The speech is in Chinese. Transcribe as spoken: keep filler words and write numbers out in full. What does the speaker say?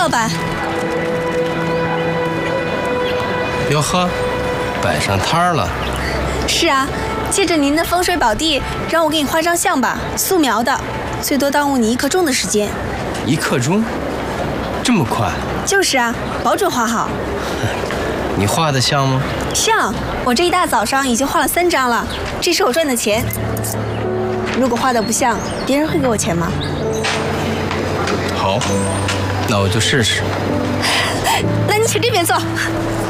板。 哟呵，摆上摊儿了。 是啊，借着您的风水宝地，让我给你画张像吧，素描的，最多耽误你一刻钟的时间。 一刻钟？这么快？ 就是啊，保准画好。 你画的像吗？ 像，我这一大早上已经画了三张了，这是我赚的钱。如果画的不像，别人会给我钱吗？ 好，那我就试试。 那你请这边坐。